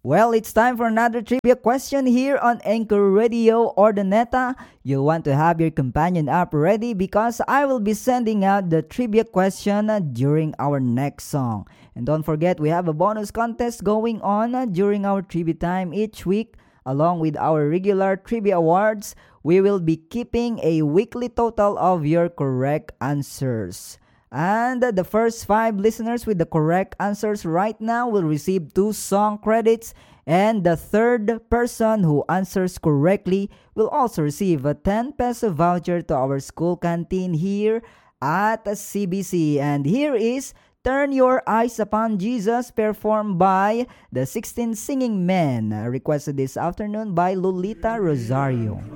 Well, it's time for another trivia question here on Anchor Radio Ordaneta. You'll want to have your companion app ready because I will be sending out the trivia question during our next song. And don't forget, we have a bonus contest going on during our trivia time each week. Along with our regular trivia awards, we will be keeping a weekly total of your correct answers. And the first five listeners with the correct answers right now will receive two song credits. And the third person who answers correctly will also receive a 10 peso voucher to our school canteen here at CBC. And here is Turn Your Eyes Upon Jesus, performed by the 16 Singing Men, requested this afternoon by Lolita Rosario.